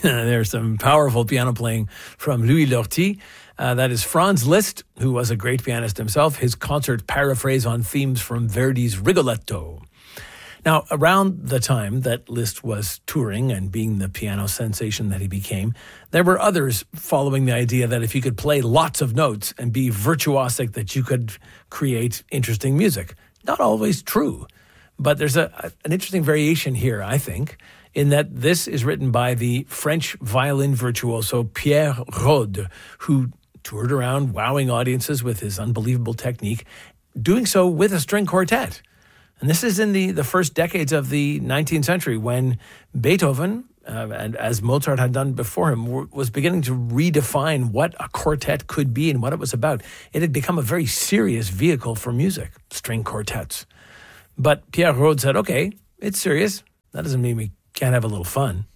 There's some powerful piano playing from Louis Lortie. That is Franz Liszt, who was a great pianist himself, his concert paraphrase on themes from Verdi's Rigoletto. Now, around the time that Liszt was touring and being the piano sensation that he became, there were others following the idea that if you could play lots of notes and be virtuosic, that you could create interesting music. Not always true, but there's an interesting variation here, I think, in that this is written by the French violin virtuoso Pierre Rode, who toured around wowing audiences with his unbelievable technique, doing so with a string quartet. And this is in the first decades of the 19th century when Beethoven, and as Mozart had done before him, was beginning to redefine what a quartet could be and what it was about. It had become a very serious vehicle for music, string quartets. But Pierre Rode said, okay, it's serious. That doesn't mean we can't have a little fun.